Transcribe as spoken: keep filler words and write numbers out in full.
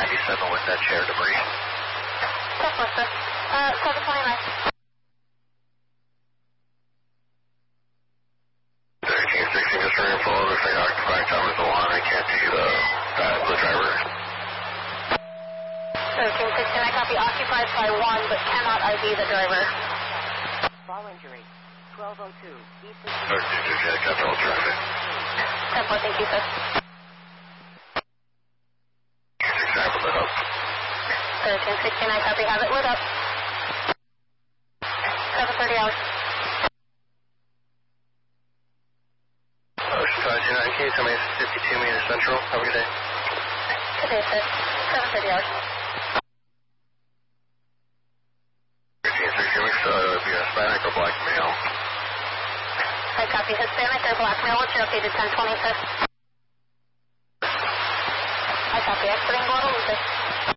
ninety-seven with that chair debris. That's what's this. Uh, seven twenty-nine. thirteen sixteen, just reinflow. Looks like occupying time is the one. I can't see the, uh, the driver. thirteen sixteen, I copy occupied by one, but cannot I D the driver. Fall injury. twelve oh two. Eastern. thirteen sixteen, I copy all traffic. ten four, thank you, sir. six nine, lit up. thirteen sixteen, I copy, have it lit up. seven thirty hours. Ocean five two nine, can you tell me it's fifty-two meters central? Have a good day. Good day, sir. seven thirty hours. thirteen sixteen, looks uh, be Hispanic or black male. I copy Hispanic or black male. What's your updated ten twenty, sir? I copy exiting Guadalupe.